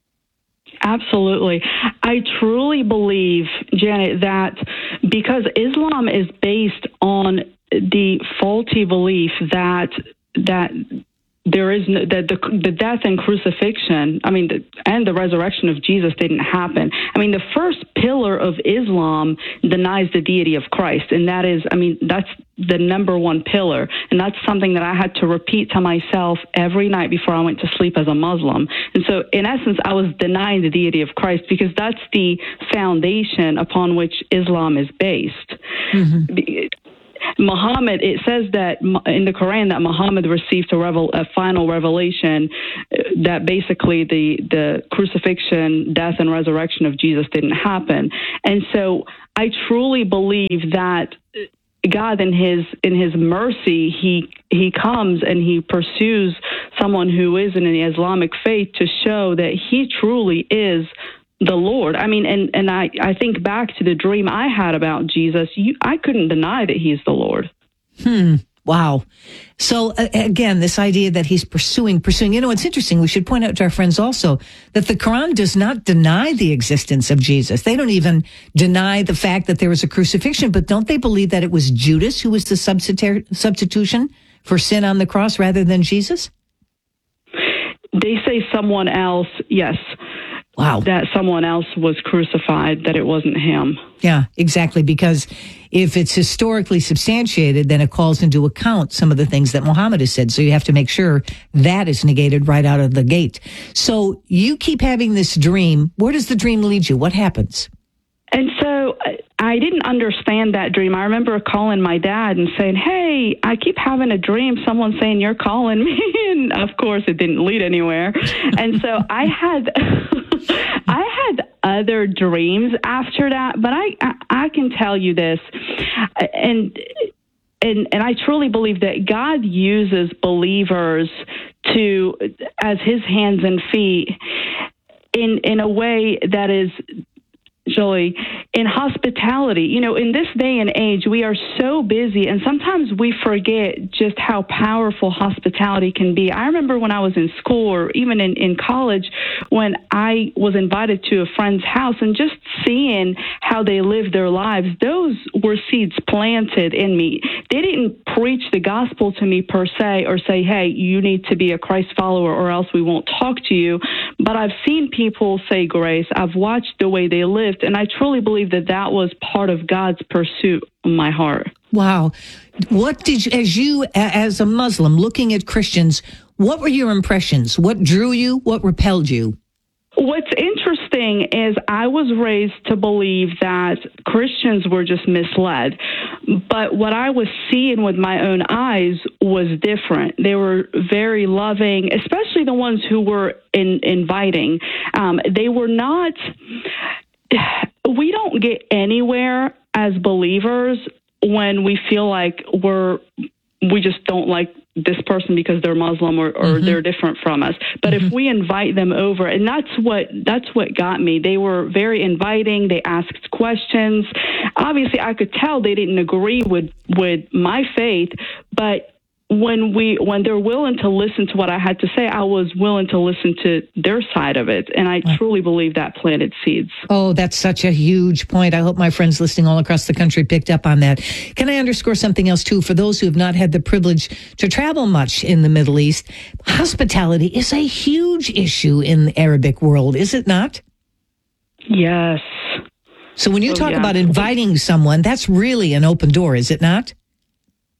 Absolutely. I truly believe, Janet, that because Islam is based on the faulty belief that that there is no, that the, the death and crucifixion, I mean, the, and the resurrection of Jesus didn't happen. I mean, the first pillar of Islam denies the deity of Christ, and that is, I mean, that's the number one pillar, and that's something that I had to repeat to myself every night before I went to sleep as a Muslim. And so, in essence, I was denying the deity of Christ because that's the foundation upon which Islam is based. Mm-hmm. Muhammad, it says that in the Quran that Muhammad received a, revel, a final revelation that basically the, the crucifixion, death, and resurrection of Jesus didn't happen. And so I truly believe that God, in his in his mercy, he he comes and he pursues someone who is in the Islamic faith to show that he truly is the Lord. I mean, and, and I, I think back to the dream I had about Jesus. You, I couldn't deny that he's the Lord. Hmm. Wow. So uh, again, this idea that he's pursuing, pursuing, you know, it's interesting. We should point out to our friends also that the Quran does not deny the existence of Jesus. They don't even deny the fact that there was a crucifixion, but don't they believe that it was Judas who was the substitu- substitution for sin on the cross rather than Jesus? They say someone else, yes. Wow. That someone else was crucified, that it wasn't him. Yeah, exactly. Because if it's historically substantiated, then it calls into account some of the things that Muhammad has said. So you have to make sure that is negated right out of the gate. So you keep having this dream. Where does the dream lead you? What happens? And so I didn't understand that dream. I remember calling my dad and saying, hey, I keep having a dream. Someone's saying you're calling me. And of course, it didn't lead anywhere. And so I had I had other dreams after that. But I, I, I can tell you this. And And and I truly believe that God uses believers to as his hands and feet in in a way that is, Joey, in hospitality. You know, in this day and age, we are so busy, and sometimes we forget just how powerful hospitality can be. I remember when I was in school or even in, in college, when I was invited to a friend's house and just seeing how they lived their lives, those were seeds planted in me. They didn't preach the gospel to me per se or say, hey, you need to be a Christ follower or else we won't talk to you. But I've seen people say grace. I've watched the way they lived. And I truly believe that that was part of God's pursuit of my heart. Wow. What did you, as you, as a Muslim, looking at Christians, what were your impressions? What drew you? What repelled you? What's interesting is I was raised to believe that Christians were just misled. But what I was seeing with my own eyes was different. They were very loving, especially the ones who were in, inviting. Um, they were not... We don't get anywhere as believers when we feel like we're we just don't like this person because they're Muslim or, or mm-hmm. they're different from us. But mm-hmm. if we invite them over, and that's what that's what got me. They were very inviting. They asked questions. Obviously, I could tell they didn't agree with with my faith, but when we when they're willing to listen to what I had to say, I was willing to listen to their side of it. And I truly believe that planted seeds. Oh, that's such a huge point. I hope my friends listening all across the country picked up on that. Can I underscore something else, too? For those who have not had the privilege to travel much in the Middle East, hospitality is a huge issue in the Arabic world, is it not? Yes. So when you oh, talk yeah. about inviting someone, that's really an open door, is it not?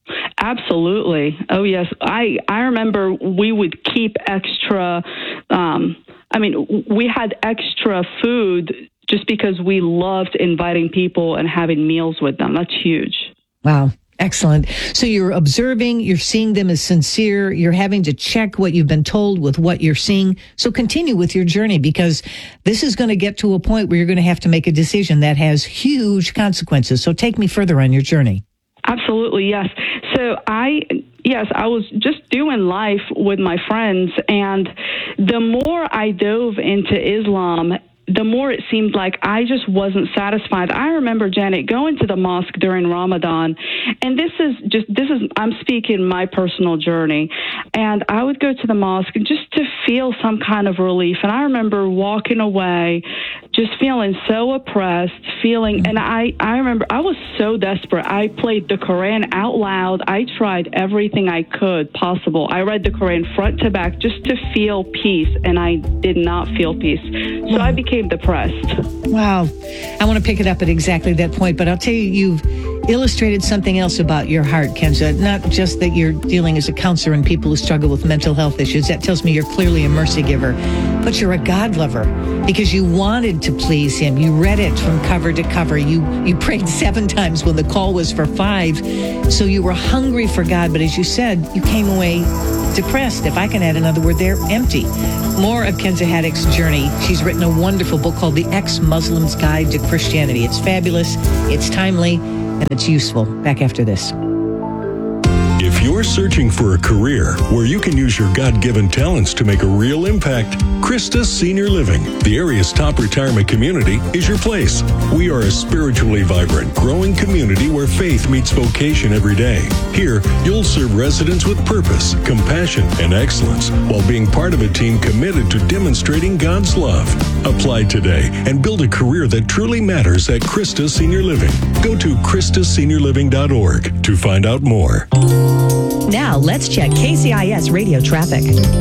absolutely. Oh, yes. I, I remember we would keep extra, um, I mean, we had extra food just because we loved inviting people and having meals with them. That's huge. Wow. Excellent. So you're observing, you're seeing them as sincere, you're having to check what you've been told with what you're seeing. So continue with your journey, because this is going to get to a point where you're going to have to make a decision that has huge consequences. So take me further on your journey. Absolutely, yes. So I, yes, I was just doing life with my friends, and the more I dove into Islam, the more it seemed like I just wasn't satisfied. I remember, Janet, going to the mosque during Ramadan, and this is just, this is, I'm speaking my personal journey, and I would go to the mosque just to feel some kind of relief, and I remember walking away just feeling so oppressed, feeling, and I, I remember I was so desperate. I played the Quran out loud. I tried everything I could possible. I read the Quran front to back just to feel peace, and I did not feel peace. So I became depressed. Wow. I want to pick it up at exactly that point, but I'll tell you, you've illustrated something else about your heart, Kenza. Not just that you're dealing as a counselor in people who struggle with mental health issues. That tells me you're clearly a mercy giver, but you're a God lover because you wanted to please him. You read it from cover to cover. You, you prayed seven times when the call was for five. So you were hungry for God, but as you said, you came away depressed, if I can add another word there, empty. More of Kenza Haddock's journey. She's written a wonderful book called The Ex-Muslim's Guide to Christianity. It's fabulous, it's timely, and it's useful. Back after this. If you're searching for a career where you can use your God-given talents to make a real impact, Christus Senior Living, the area's top retirement community, is your place. We are a spiritually vibrant, growing community where faith meets vocation every day. Here, you'll serve residents with purpose, compassion, and excellence while being part of a team committed to demonstrating God's love. Apply today and build a career that truly matters at Christus Senior Living. Go to Christus Senior Living dot org to find out more. Now, let's check K C I S radio traffic.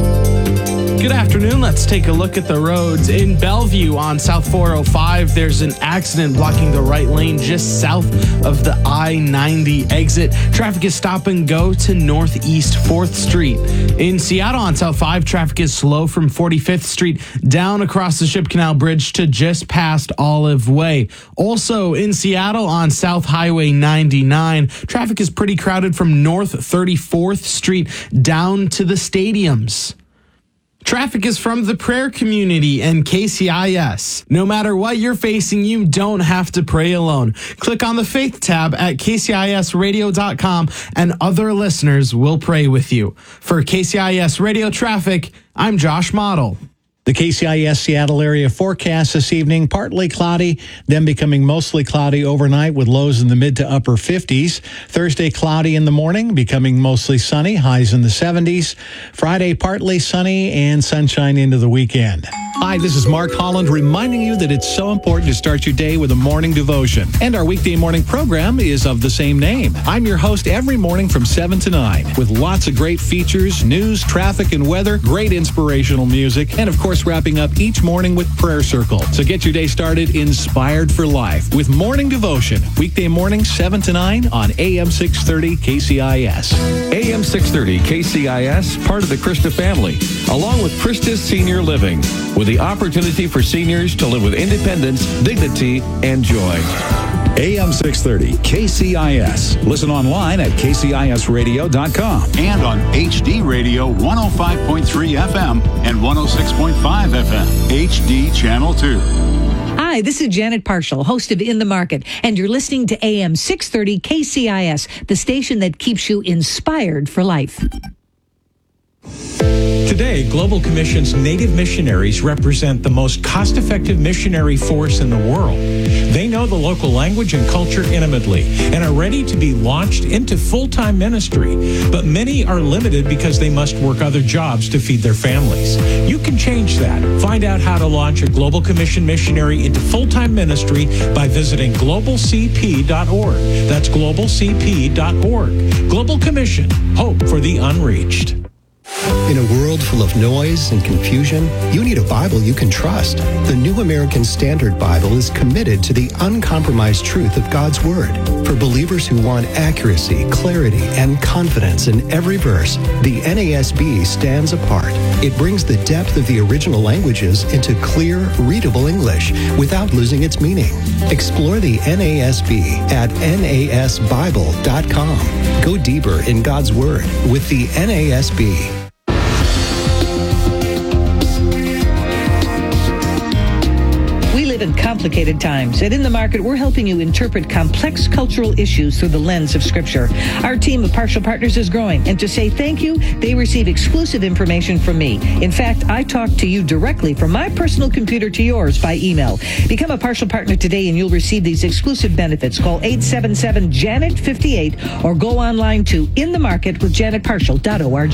Good afternoon. Let's take a look at the roads. In Bellevue on South four oh five, there's an accident blocking the right lane just south of the I ninety exit. Traffic is stop and go to Northeast fourth Street. In Seattle on South five, traffic is slow from forty-fifth Street down across the Ship Canal Bridge to just past Olive Way. Also in Seattle on South Highway ninety-nine, traffic is pretty crowded from North thirty-fourth Street down to the stadiums. Traffic is from the prayer community and K C I S. No matter what you're facing, you don't have to pray alone. Click on the Faith tab at K C I S radio dot com and other listeners will pray with you. For K C I S Radio Traffic, I'm Josh Model. The K C I S Seattle area forecast this evening, partly cloudy, then becoming mostly cloudy overnight with lows in the mid to upper fifties. Thursday, cloudy in the morning, becoming mostly sunny, highs in the seventies. Friday, partly sunny and sunshine into the weekend. Hi, this is Mark Holland reminding you that it's so important to start your day with a morning devotion. And our weekday morning program is of the same name. I'm your host every morning from seven to nine with lots of great features, news, traffic, and weather, great inspirational music, and of course, wrapping up each morning with Prayer Circle. So get your day started inspired for life with Morning Devotion. Weekday morning, seven to nine on A M six thirty K C I S. A M six thirty K C I S, part of the Christa family, along with Christus Senior Living, with the opportunity for seniors to live with independence, dignity, and joy. A M six thirty K C I S. Listen online at K C I S radio dot com and on H D Radio one oh five point three F M and one oh six point five F M. H D Channel two. Hi, this is Janet Parshall, host of In the Market, and you're listening to A M six thirty K C I S, the station that keeps you inspired for life. Today, Global Commission's Native missionaries represent the most cost-effective missionary force in the world. They know the local language and culture intimately and are ready to be launched into full-time ministry. But many are limited because they must work other jobs to feed their families. You can change that. Find out how to launch a Global Commission missionary into full-time ministry by visiting global c p dot org. That's global c p dot org. Global Commission, hope for the unreached. In a world full of noise and confusion, you need a Bible you can trust. The New American Standard Bible is committed to the uncompromised truth of God's Word. For believers who want accuracy, clarity, and confidence in every verse, the N A S B stands apart. It brings the depth of the original languages into clear, readable English without losing its meaning. Explore the N A S B at N A S Bible dot com. Go deeper in God's Word with the N A S B. In complicated times, and in the market, we're helping you interpret complex cultural issues through the lens of Scripture. Our team of partial partners is growing, and to say thank you, they receive exclusive information from me. In fact, I talk to you directly from my personal computer to yours by email. Become a partial partner today, and you'll receive these exclusive benefits. Call eight seven seven, J A N E T fifty-eight or go online to in the market with janet partial dot org.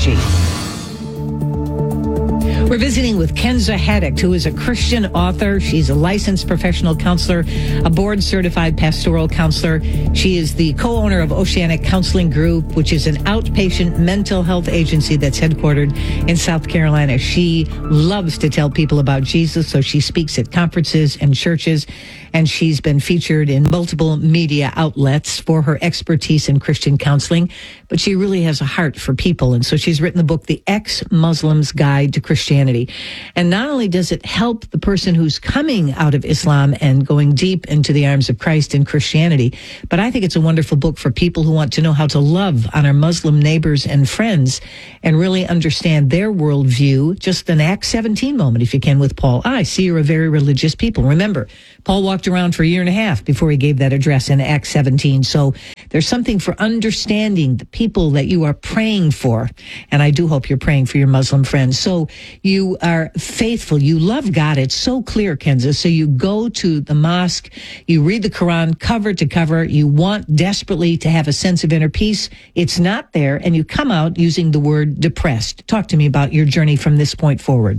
We're visiting with Kenza Haddock, who is a Christian author. She's a licensed professional counselor, a board-certified pastoral counselor. She is the co-owner of Oceanic Counseling Group, which is an outpatient mental health agency that's headquartered in South Carolina. She loves to tell people about Jesus, so she speaks at conferences and churches, and she's been featured in multiple media outlets for her expertise in Christian counseling. But she really has a heart for people, and so she's written the book, The Ex-Muslim's Guide to Christianity. And not only does it help the person who's coming out of Islam and going deep into the arms of Christ in Christianity, but I think it's a wonderful book for people who want to know how to love on our Muslim neighbors and friends and really understand their worldview. Just an Acts seventeen moment, if you can, with Paul. I see you're a very religious people. Remember, Paul walked around for a year and a half before he gave that address in Acts seventeen. So there's something for understanding the people that you are praying for. And I do hope you're praying for your Muslim friends. So you are faithful. You love God. It's so clear, Kenza. So you go to the mosque, you read the Quran cover to cover. You want desperately to have a sense of inner peace. It's not there. And you come out using the word depressed. Talk to me about your journey from this point forward.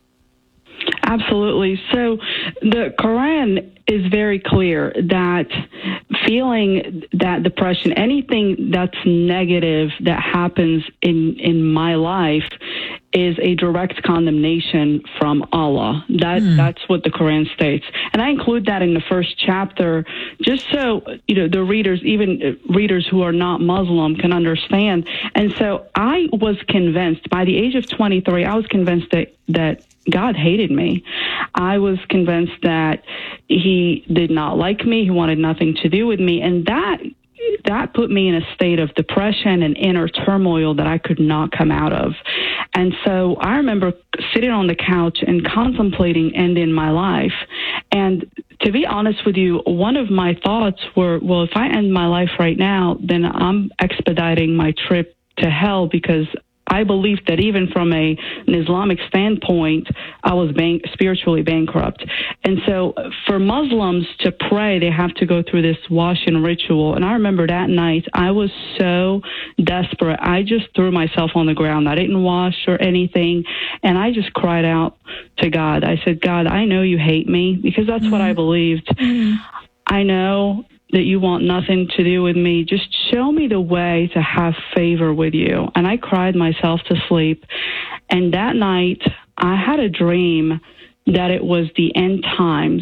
Absolutely. So the Quran is very clear that feeling that depression, anything that's negative that happens in, in my life is a direct condemnation from Allah. That mm. That's what the Quran states. And I include that in the first chapter just so, you know, the readers, even readers who are not Muslim, can understand. And so I was convinced, by the age of twenty-three, I was convinced that, that God hated me. I was convinced that he did not like me. He wanted nothing to do with me. And that that put me in a state of depression and inner turmoil that I could not come out of. And so I remember sitting on the couch and contemplating ending my life. And to be honest with you, one of my thoughts were, well, if I end my life right now, then I'm expediting my trip to hell, because I believed that even from a, an Islamic standpoint, I was bank, spiritually bankrupt. And so for Muslims to pray, they have to go through this washing ritual. And I remember that night, I was so desperate. I just threw myself on the ground. I didn't wash or anything. And I just cried out to God. I said, God, I know you hate me, because that's mm-hmm. what I believed. Mm-hmm. I know that you want nothing to do with me. Just show me the way to have favor with you. And I cried myself to sleep. And that night, I had a dream that it was the end times.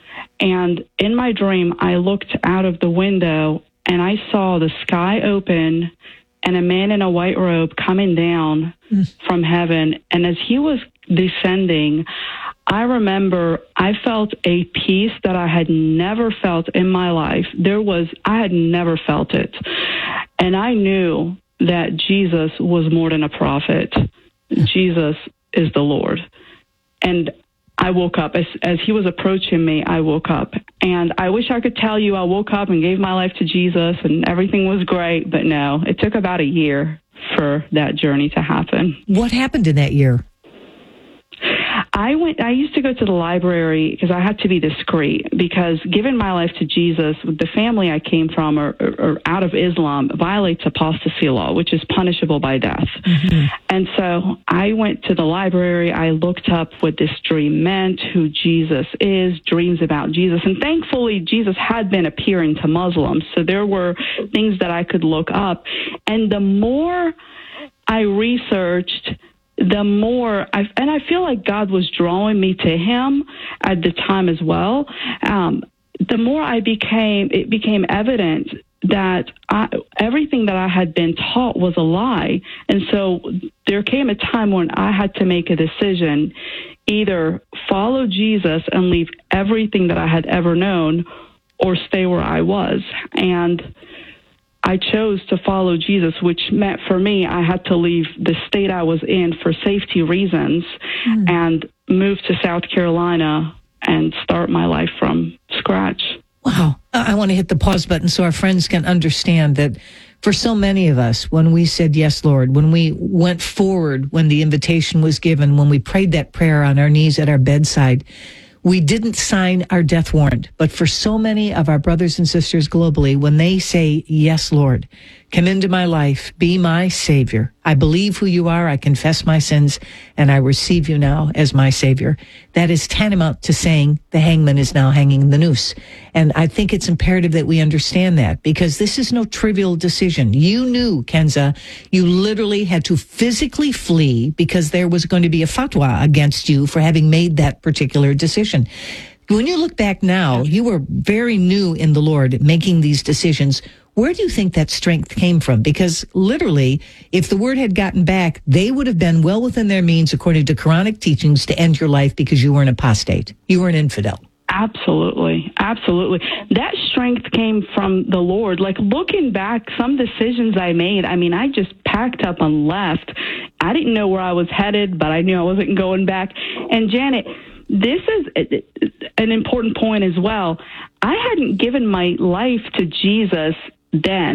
And in my dream, I looked out of the window and I saw the sky open and a man in a white robe coming down mm. from heaven. And as he was descending, I remember I felt a peace that I had never felt in my life. There was, I had never felt it. And I knew that Jesus was more than a prophet. Jesus is the Lord. And I woke up. As, as he was approaching me, I woke up. And I wish I could tell you I woke up and gave my life to Jesus and everything was great. But no, it took about a year for that journey to happen. What happened in that year? I went, I used to go to the library because I had to be discreet, because giving my life to Jesus, the family I came from or, or, or out of Islam violates apostasy law, which is punishable by death. Mm-hmm. And so I went to the library. I looked up what this dream meant, who Jesus is, dreams about Jesus. And thankfully, Jesus had been appearing to Muslims. So there were things that I could look up. And the more I researched, the more I, and I feel like God was drawing me to him at the time as well. Um, the more I became, it became evident that I, everything that I had been taught was a lie. And so there came a time when I had to make a decision, either follow Jesus and leave everything that I had ever known, or stay where I was. And I chose to follow Jesus, which meant for me, I had to leave the state I was in for safety reasons mm. and move to South Carolina and start my life from scratch. Wow. I want to hit the pause button so our friends can understand that for so many of us, when we said, yes, Lord, when we went forward, when the invitation was given, when we prayed that prayer on our knees at our bedside, we didn't sign our death warrant. But for so many of our brothers and sisters globally, when they say, yes, Lord, come into my life, be my Savior. I believe who you are. I confess my sins, and I receive you now as my Savior. That is tantamount to saying the hangman is now hanging the noose. And I think it's imperative that we understand that, because this is no trivial decision. You knew, Kenza, you literally had to physically flee because there was going to be a fatwa against you for having made that particular decision. When you look back now, you were very new in the Lord making these decisions. Where do you think that strength came from? Because literally, if the word had gotten back, they would have been well within their means, according to Quranic teachings, to end your life because you were an apostate. You were an infidel. Absolutely. Absolutely. That strength came from the Lord. Like, looking back, some decisions I made, I mean, I just packed up and left. I didn't know where I was headed, but I knew I wasn't going back. And Janet, this is an important point as well. I hadn't given my life to Jesus then.